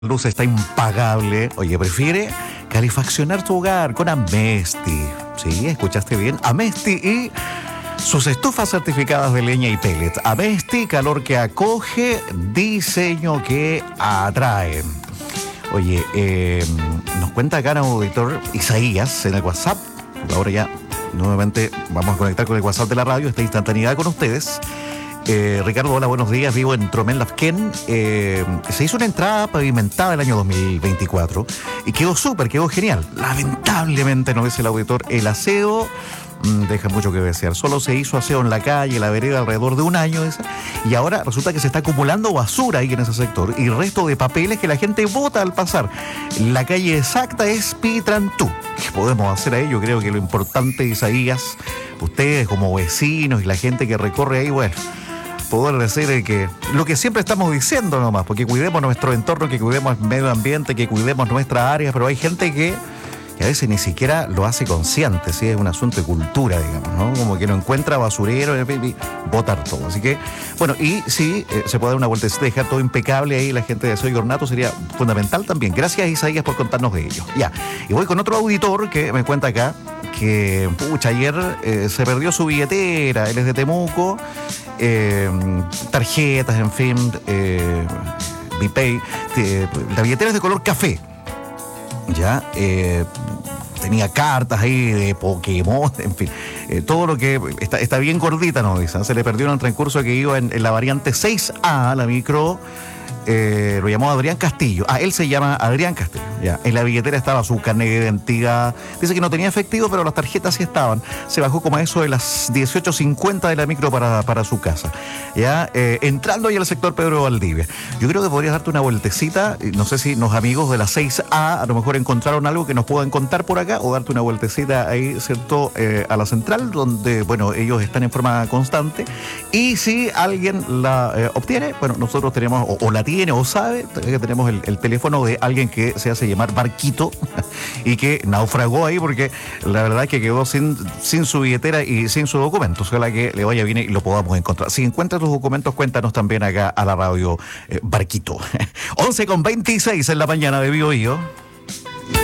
Luz está impagable. Oye, prefiere calefaccionar tu hogar con Amesti. Sí, escuchaste bien. Amesti y sus estufas certificadas de leña y pellets. Amesti, calor que acoge, diseño que atrae. Oye, nos cuenta acá el auditor Isaías en el WhatsApp. Ahora ya nuevamente vamos a conectar con el WhatsApp de la radio, esta instantaneidad con ustedes. Ricardo, hola, buenos días, vivo en Tromel Lafken. Se hizo una entrada pavimentada el año 2024 y quedó súper, quedó genial. Lamentablemente, no dice el auditor, el aseo deja mucho que desear. Solo se hizo aseo en la calle, la vereda, alrededor de un año esa, y ahora resulta que se está acumulando basura ahí en ese sector y resto de papeles que la gente bota al pasar. La calle exacta es Pitrantú. ¿Qué podemos hacer ahí? Yo creo que lo importante, Isaías, ustedes como vecinos y la gente que recorre ahí, bueno, poder decir que lo que siempre estamos diciendo nomás, porque cuidemos nuestro entorno, que cuidemos el medio ambiente, que cuidemos nuestra área, pero hay gente que a veces ni siquiera lo hace consciente, ¿sí? Es un asunto de cultura, digamos, ¿no? Como que no encuentra basurero y botar todo. Así que, bueno, y sí, se puede dar una vueltecita, dejar todo impecable ahí, la gente de Aseo y Ornato sería fundamental también. Gracias, Isaías, por contarnos de ello. Ya, y voy con otro auditor que me cuenta acá que, pucha, ayer se perdió su billetera, él es de Temuco, tarjetas, en fin, BPay, la billetera es de color café. Ya, tenía cartas ahí de Pokémon, en fin, todo lo que está bien gordita, ¿no? Se le perdió en el transcurso que iba en la variante 6A, la micro. Lo llamó Adrián Castillo. Él se llama Adrián Castillo. Ya. En la billetera estaba su carnet de identidad. Dice que no tenía efectivo, pero las tarjetas sí estaban. Se bajó como a eso de las 18:50 de la micro para su casa. Ya, entrando ahí al sector Pedro Valdivia. Yo creo que podrías darte una vueltecita. No sé si los amigos de la 6A a lo mejor encontraron algo que nos puedan contar por acá, o darte una vueltecita ahí, ¿cierto? A la central, donde, bueno, ellos están en forma constante. Y si alguien la obtiene, bueno, nosotros tenemos, o la tiene o sabe, que tenemos el teléfono de alguien que se hace llamar Barquito y que naufragó ahí porque la verdad es que quedó sin su billetera y sin sus documentos. Ojalá que le vaya bien y lo podamos encontrar. Si encuentras tus documentos, cuéntanos también acá a la radio, Barquito. 11:26 en la mañana de Bio Bio.